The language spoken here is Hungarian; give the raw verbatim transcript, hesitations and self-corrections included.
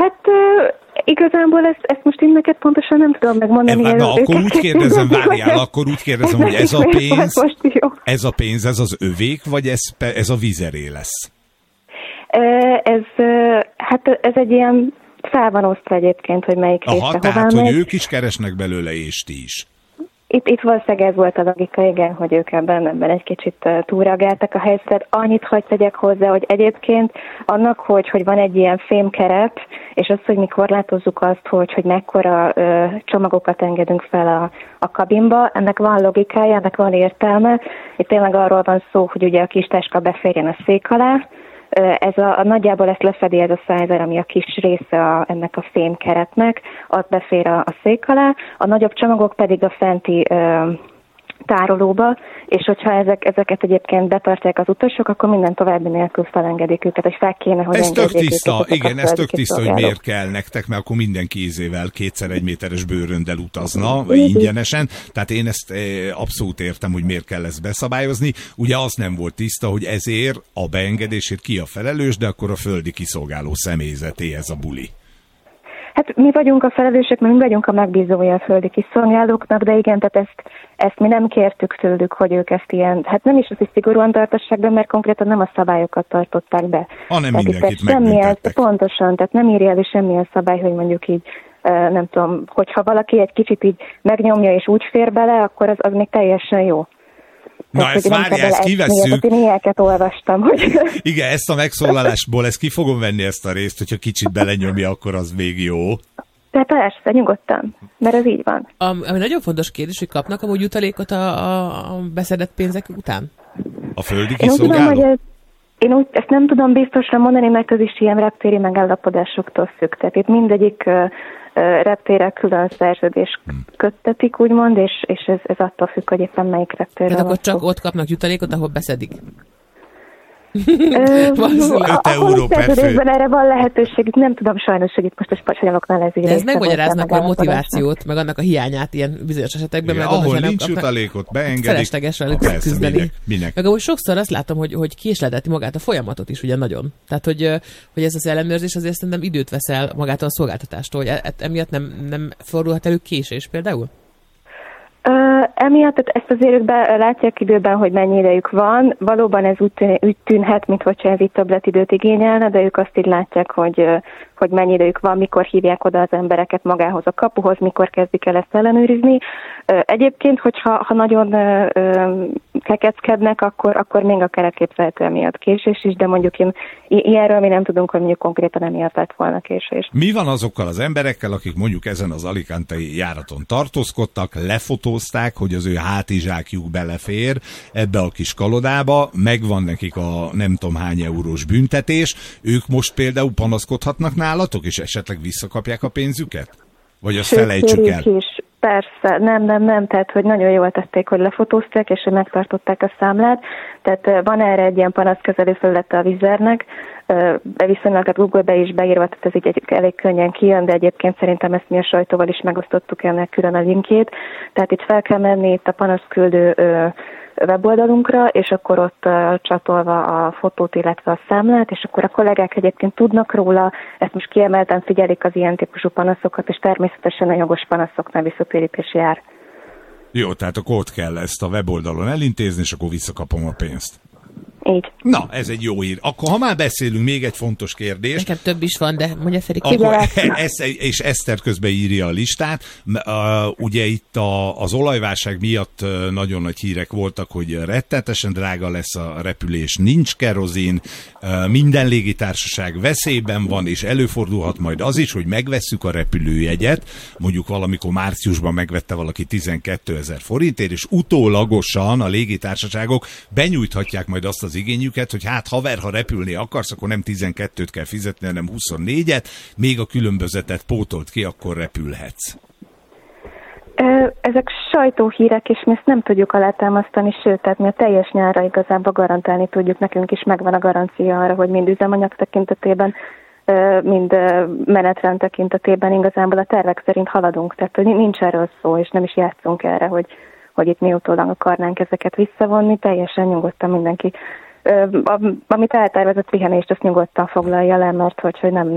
Hát uh, igazából ezt, ezt most én neked pontosan nem tudom megmondani. E, na, akkor úgy kérdezem, várjál, akkor úgy kérdezem, hogy ez a pénz, ez a pénz, ez az övék, vagy ez, ez a vizeré lesz? Ez, hát ez egy ilyen fel van osztva egyébként, hogy melyik Aha, része tehát, hová hogy megy. ők is keresnek belőle, és ti is. Itt, itt valószínűleg ez volt a logika, igen, hogy ők ebben, ebben egy kicsit túlreagáltak a helyzetet. Annyit hagy tegyek hozzá, hogy egyébként annak, hogy, hogy van egy ilyen fémkeret, és az, hogy mi korlátozzuk azt, hogy, hogy mekkora ö, csomagokat engedünk fel a, a kabinba, ennek van logikája, ennek van értelme. Itt tényleg arról van szó, hogy ugye a kis táska beférjen a szék alá. Ez a, a nagyjából ezt lefedi ez a százer, ami a kis része a, ennek a fémkeretnek, az befér a, a szék alá, a nagyobb csomagok pedig a fenti ö, tárolóba, és hogyha ezek, ezeket egyébként betartják az utasok, akkor minden további nélkül felengedik őket, hogy fel kéne, hogy ez tök tiszta, őket, igen, ez tök tiszta, hogy miért kell nektek, mert akkor mindenki ízével kétszer egy méteres bőröndel utazna, vagy ingyenesen, tehát én ezt abszolút értem, hogy miért kell ezt beszabályozni. Ugye az nem volt tiszta, hogy ezért a beengedésért ki a felelős, de akkor a földi kiszolgáló személyzeté ez a buli. Hát mi vagyunk a felelősök, mert mi vagyunk a megbízója a földi kiszolgálóknak, de igen, tehát ezt, ezt mi nem kértük tőlük, hogy ők ezt ilyen, hát nem is az, hogy szigorúan tartassák be, mert konkrétan nem a szabályokat tartották be. Hanem mindenkit megbüntettek. Pontosan, tehát nem írja elő semmilyen szabály, hogy mondjuk így, nem tudom, hogyha valaki egy kicsit így megnyomja és úgy fér bele, akkor az, az még teljesen jó. Na, tehát, ezt várjál, ezt kivesszük. Én ilyeneket olvastam, hogy... Igen, ezt a megszólalásból, ezt ki fogom venni ezt a részt, hogyha kicsit belenyomja, akkor az még jó. De persze, nyugodtan, mert ez így van. Ami nagyon fontos kérdés, hogy kapnak amúgy jutalékot a, a beszedett pénzek után? A földi kiszolgáló? Én úgy tudom, hogy ez, én úgy, ezt nem tudom biztosan mondani, mert ez is ilyen reptéri megállapodásoktól függ. Tehát itt mindegyik reptérrel külön szerződés köttetik, úgymond, és, és ez, ez attól függ, hogy éppen melyik reptérre. Tehát akkor csak ott kapnak jutalékot, ahol beszedik? öt euró per fő. Erre van lehetőség, nem tudom sajnos, hogy itt most a spanyoloknál ez így. De ez megmagyaráznak a motivációt, meg annak a hiányát ilyen bizonyos esetekben. Igen, meg ahol nincs jutalékot, beengedik. Felesleges velük küzdeni. Minek, minek? Meg ahogy sokszor azt látom, hogy, hogy késledeti magát a folyamatot is, ugye nagyon. Tehát, hogy, hogy ez az ellenőrzés azért szerintem időt veszel magától a szolgáltatástól, hogy e, emiatt nem, nem fordulhat elő késés például? Uh, emiatt ezt azért ők be, látják időben, hogy mennyi idejük van. Valóban ez úgy, tűn, úgy tűnhet, mintha ez így többletidőt igényelne, de ők azt így látják, hogy, hogy mennyi idejük van, mikor hívják oda az embereket magához a kapuhoz, mikor kezdik el ezt ellenőrizni. Uh, egyébként, hogyha ha nagyon uh, kekeckednek, akkor, akkor még akár elképzelhető emiatt késés is, de mondjuk én, ilyenről mi nem tudunk, hogy mondjuk konkrétan emiatt lett volna késés. Mi van azokkal az emberekkel, akik mondjuk ezen az alicantei járaton tartózkodtak, lefotózták, hogy az ő hátizsákjuk belefér ebbe a kis kalodába, megvan nekik a nem tudom hány eurós büntetés, ők most például panaszkodhatnak nálatok, és esetleg visszakapják a pénzüket? Vagy azt felejtsük el? Is. Persze, nem, nem, nem, tehát hogy nagyon jól tették, hogy lefotózták, és hogy megtartották a számlát, tehát van erre egy ilyen panaszkezelő felülete a Wizzairnek, viszonylag a Google-be is beírva, tehát ez így egy, elég könnyen kijön, de egyébként szerintem ezt mi a sajtóval is megosztottuk ennek külön a linkjét, tehát itt fel kell menni itt a panaszküldő weboldalunkra, és akkor ott uh, csatolva a fotót, illetve a számlát, és akkor a kollégák egyébként tudnak róla, ezt most kiemelten figyelik az ilyen típusú panaszokat, és természetesen a jogos panaszoknál visszatérítés jár. Jó, tehát akkor ott kell ezt a weboldalon elintézni, és akkor visszakapom a pénzt. Így. Na, ez egy jó ír. Akkor ha már beszélünk, még egy fontos kérdés. Nekem több is van, de mondja Feri. És Eszter közben írja a listát. Uh, ugye itt a, az olajválság miatt nagyon nagy hírek voltak, hogy rettenetesen drága lesz a repülés, nincs kerozin, uh, minden légitársaság veszélyben van, és előfordulhat majd az is, hogy megvesszük a repülőjegyet, mondjuk valamikor márciusban megvette valaki tizenkétezer forintért, és utólagosan a légitársaságok benyújthatják majd azt az igényüket, hogy hát haver, ha repülni akarsz, akkor nem tizenkettőt kell fizetni, hanem huszonnégyet, még a különbözetet pótolt ki, akkor repülhetsz. Ezek sajtóhírek, és mi ezt nem tudjuk alátámasztani, sőt, tehát mi a teljes nyárra igazából garantálni tudjuk, nekünk is megvan a garancia arra, hogy mind üzemanyag tekintetében, mind menetrend tekintetében igazából a tervek szerint haladunk, tehát hogy nincs erről szó, és nem is játszunk erre, hogy, hogy itt mi utólag akarnánk ezeket visszavonni, teljesen nyugodtan mindenki. Amit eltervezett pihenést, azt nyugodtan foglalja le, mert hogy, hogy nem